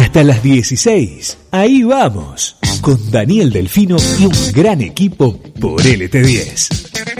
Hasta las 16. Ahí vamos. Con Daniel Delfino y un gran equipo por LT10.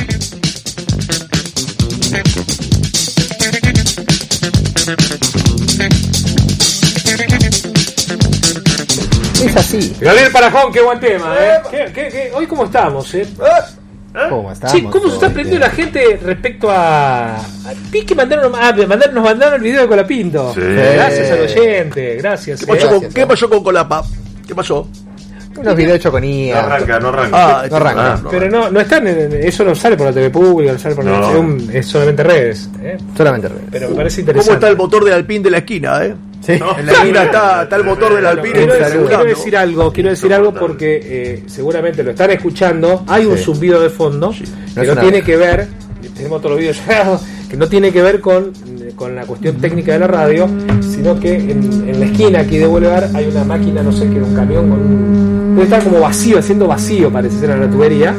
Es así. Gabriel Parajón, qué buen tema, ¿eh? Hoy cómo estamos, ¿Cómo estamos? Sí, ¿cómo se está aprendiendo la gente respecto a vi que nos mandaron el video de Colapinto? Sí. Gracias al oyente, gracias. ¿Qué pasó con Colapa? ¿Qué pasó? Unos videos hechos con IA. No arranca. Pero no están eso no sale por la TV pública, no sale por es solamente redes, Solamente redes. Pero me parece interesante. ¿Cómo está el motor del Alpine de la esquina, Sí. En la esquina está el motor del Alpine. Quiero decir algo porque seguramente lo están escuchando. Hay un zumbido de fondo que no tiene que ver. Tenemos todos los videos cerrados, que no tiene que ver con la cuestión técnica de la radio, sino que en la esquina aquí de Boulevard hay una máquina, no sé, que era un camión debe estar como vacío, haciendo vacío, parece ser, a la tubería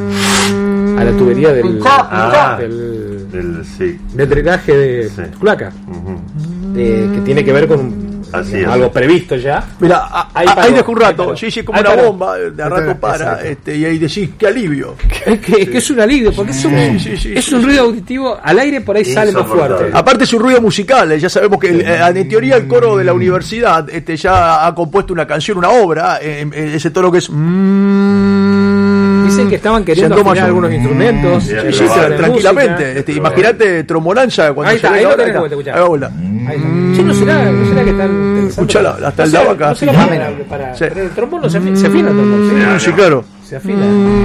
del drenaje de Culaca, que tiene que ver con algo previsto ya. Mira, ahí dejo un rato, como una bomba, de a rato para, y ahí decís, qué alivio. Que es un alivio, porque es un ruido auditivo, al aire por ahí sale más fuerte. Aparte es un ruido musical, ya sabemos que en teoría el coro de la universidad ya ha compuesto una canción, una obra, ese tono que es... Dicen que estaban queriendo afinar algunos instrumentos. Tranquilamente. Imagínate Trombolanza cuando ahí lo tenés que escuchar. ¿No será que están escuchala hasta el lado acá? Pero el trombón se afina el trombón. Sí, claro. Se afina.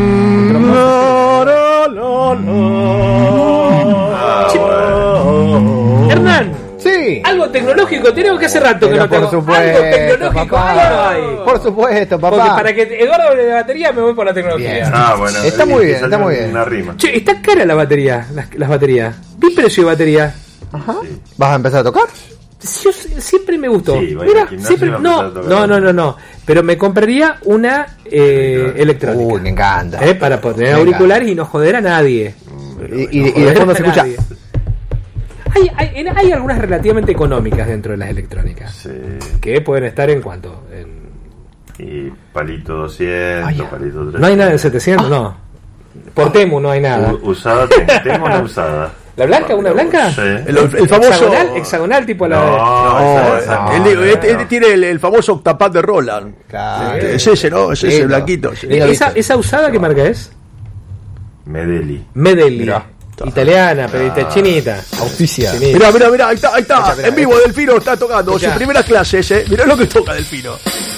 Hernán. Sí. Algo tecnológico tenemos que hace rato que no tengo. Por supuesto, algo tecnológico papá. ahí no hay. Por supuesto, papá. Porque para que Eduardo hable de batería me voy por la tecnología. Bueno. Está muy bien, está muy bien. Una rima. Che, está cara la batería, las baterías. ¿Qué precio de batería? Ajá. ¿Vas a empezar a tocar? Yo siempre me gustó. Sí, mira, siempre no. Pero me compraría una electrónica. Uy, me encanta. Para poner auriculares y no joder a nadie. Y de fondo se escucha. Hay algunas relativamente económicas dentro de las electrónicas. Sí. Que pueden estar en cuánto. Y palito 200, palito 300. No hay nada en 700, no. Por Temu no hay nada. Usada, tengo una usada. ¿La blanca? ¿Una blanca? Sí. El famoso hexagonal tipo la este tiene el famoso octapad de Roland. Claro. Es ese, ¿no? Es ese blanquito. Sí. ¿Esa usada qué marca es? Medeli. Mirá. Italiana, pero chinita. Auspicia. Mirá, ahí está. En vivo Delfino está tocando sus primeras clases, Mirá lo que toca Delfino.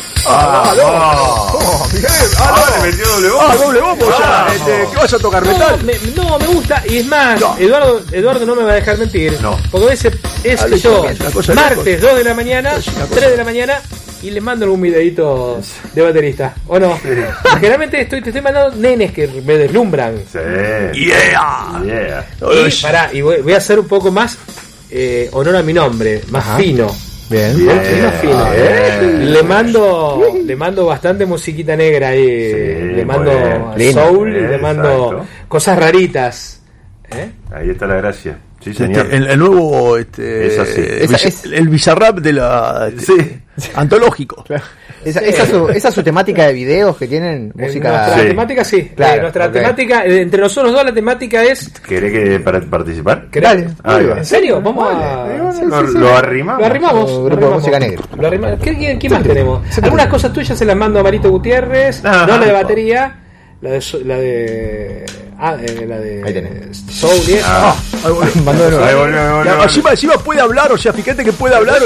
Miguel. Le metió doble bombo ya. ¿Qué vas a tocar? ¿Metal? No, me gusta. Y es más, Eduardo no me va a dejar mentir. Porque a veces es yo, martes, 2 de la mañana, 3 de la mañana, y le mando algún videito de baterista. ¿O no? Generalmente te estoy mandando nenes que me deslumbran. Sí. Yeah. Y voy a hacer un poco más honor a mi nombre, más fino. Bien. Fino. Le mando bastante musiquita negra ahí. Le mando soul y le mando cosas raritas. Ahí está la gracia. Sí, señor. El nuevo es así. el Bizarrap de la antológico. Claro. Esa es su temática de videos que tienen música. Nuestra temática sí. Claro, nuestra temática entre nosotros dos la temática es. ¿Querés que participar? Dale. ¿En serio? Vamos a. Lo arrimamos. Lo arrimamos. Grupo de música negra. ¿Qué más tenemos? Algunas cosas tuyas se las mando a Marito Gutiérrez. No la de batería. La de ahí tenés. Soul y eso. Encima puede hablar, o sea, fíjate que puede hablar,